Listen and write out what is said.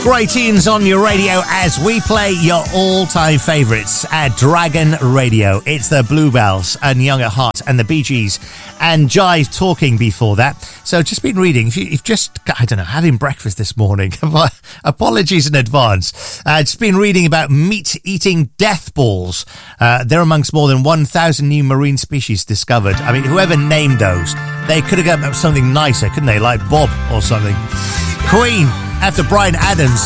Great tunes on your radio as we play your all-time favourites at Dragon Radio. It's the Bluebells and Young at Heart and the Bee Gees and Jive Talking before that. So just been reading. If you've just, I don't know, having breakfast this morning, apologies in advance. Just been reading about meat-eating death balls. They're amongst more than 1,000 new marine species discovered. I mean, whoever named those, they could have got something nicer, couldn't they? Like Bob or something. Queen, after Bryan Adams,